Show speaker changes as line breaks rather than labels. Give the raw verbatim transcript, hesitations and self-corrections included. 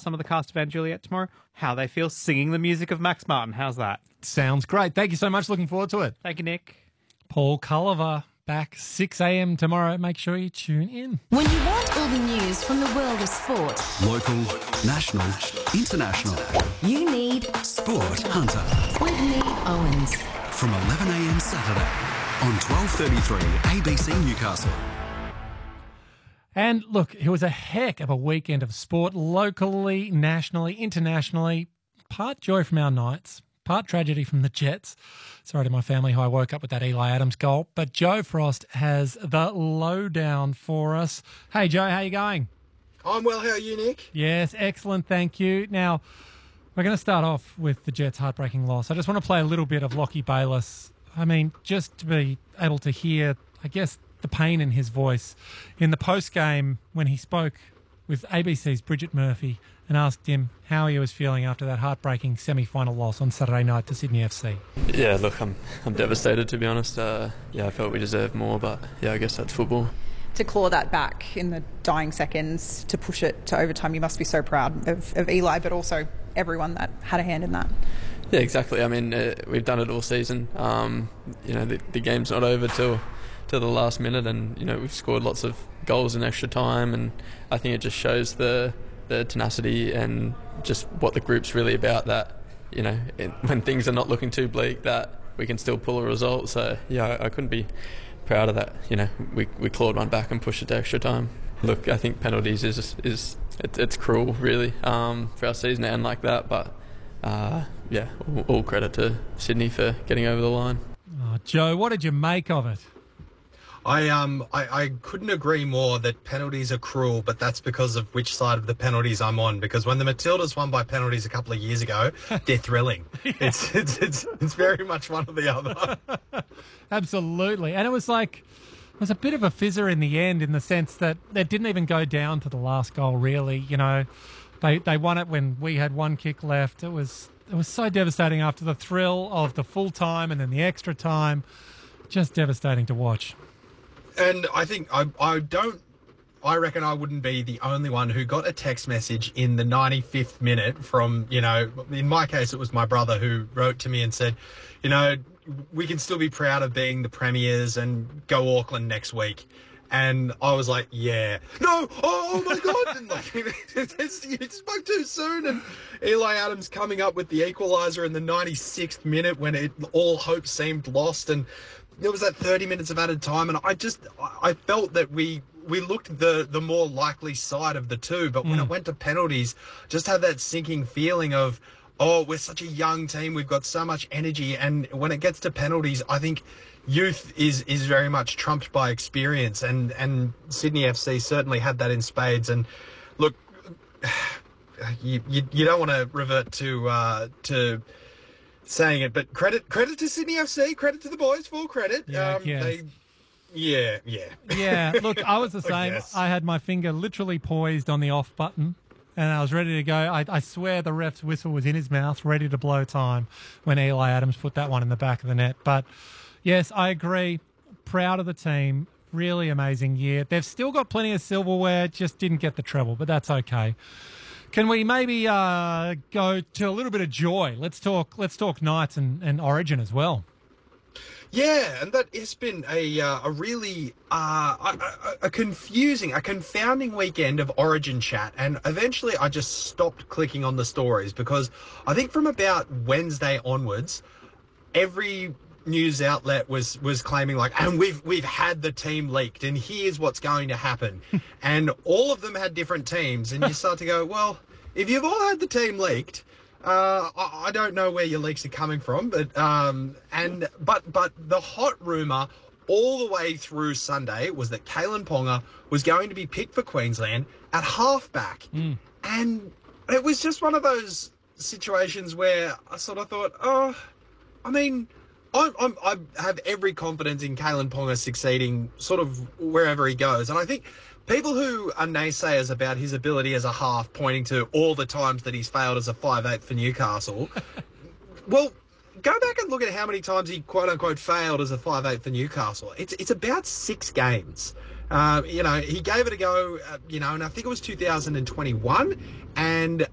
some of the cast of Anne Juliet tomorrow, how they feel singing the music of Max Martin. How's that?
Sounds great. Thank you so much. Looking forward to it.
Thank you, Nick.
Paul Culliver back six a.m. tomorrow. Make sure you tune in.
When you want all the news from the world of sport,
Local, national, international.
you need
Sport Hunter.
with Nick Owens.
From eleven a.m. Saturday on twelve thirty-three A B C Newcastle.
And look, it was a heck of a weekend of sport, locally, nationally, internationally. Part joy from our Knights, part tragedy from the Jets. Sorry to my family who I woke up with that Eli Adams goal. But Joe Frost has the lowdown for us. Hey, Joe, how you going?
I'm well. How are you, Nick?
Yes, excellent, thank you. Now, we're going to start off with the Jets' heartbreaking loss. I just want to play a little bit of Lockie Bayliss. I mean, just to be able to hear, I guess, the pain in his voice in the post-game when he spoke with A B C's Bridget Murphy and asked him how he was feeling after that heartbreaking semi-final loss on Saturday night to Sydney F C.
Yeah, look, I'm I'm devastated, to be honest. Uh, yeah, I felt we deserved more, but yeah, I guess that's football.
To claw that back in the dying seconds, to push it to overtime, you must be so proud of, of Eli, but also everyone that had a hand in that.
Yeah, exactly. I mean, uh, we've done it all season. Um, you know, the, the game's not over till till the last minute, and you know we've scored lots of goals in extra time, and I think it just shows the the tenacity and just what the group's really about. That you know, it, when things are not looking too bleak, that we can still pull a result. So yeah, I, I couldn't be proud of that. You know, we we clawed one back and pushed it to extra time. Look, I think penalties is is it, it's cruel, really, um, for our season to end like that. But uh, yeah, all, all credit to Sydney for getting over the line.
Oh, Joe, what did you make of it?
I um I, I couldn't agree more that penalties are cruel, but that's because of which side of the penalties I'm on. Because when the Matildas won by penalties a couple of years ago, they're thrilling. yeah. It's it's it's it's very much one or the other.
Absolutely, and it was like it was a bit of a fizzer in the end, in the sense that they didn't even go down to the last goal. Really, you know, they they won it when we had one kick left. It was it was so devastating after the thrill of the full time and then the extra time. Just devastating to watch.
And I think I I don't I reckon I wouldn't be the only one who got a text message in the ninety-fifth minute from, you know, in my case it was my brother who wrote to me and said, you know, we can still be proud of being the premiers and go Auckland next week. And I was like, yeah. No! Oh, oh my God! And like, you spoke too soon. And Eli Adams coming up with the equaliser in the ninety-sixth minute when it all hope seemed lost. And there was that thirty minutes of added time. And I just, I felt that we we looked the, the more likely side of the two. But when mm. it went to penalties, just had that sinking feeling of, oh, we're such a young team. We've got so much energy. And when it gets to penalties, I think youth is is very much trumped by experience, and and Sydney F C certainly had that in spades. And look, you you, you don't want to revert to uh, to saying it, but credit credit to Sydney F C, credit to the boys, full credit.
Yeah,
um, they, yeah, yeah,
yeah. Look, I was the same. I, I had my finger literally poised on the off button, and I was ready to go. I, I swear the ref's whistle was in his mouth, ready to blow time when Eli Adams put that one in the back of the net. But yes, I agree. Proud of the team. Really amazing year. They've still got plenty of silverware, just didn't get the treble, but that's okay. Can we maybe uh, go to a little bit of joy? Let's talk. Let's talk Knights and, and Origin as well.
Yeah, and that has been a uh, a really uh, a, a confusing, a confounding weekend of Origin chat, and eventually I just stopped clicking on the stories because I think from about Wednesday onwards, every news outlet was was claiming like, and we've we've had the team leaked, and here's what's going to happen, and all of them had different teams, and you start to go, well, if you've all had the team leaked, uh, I, I don't know where your leaks are coming from, but um, and but but the hot rumor all the way through Sunday was that Kalen Ponga was going to be picked for Queensland at halfback, mm. and it was just one of those situations where I sort of thought, oh, I mean, I'm, I'm, I have every confidence in Kalen Ponga succeeding sort of wherever he goes. And I think people who are naysayers about his ability as a half, pointing to all the times that he's failed as a five eight for Newcastle, well, go back and look at how many times he quote-unquote failed as a five eight for Newcastle. It's it's about six games. Uh, you know, he gave it a go, uh, you know, and I think it was two thousand twenty-one, and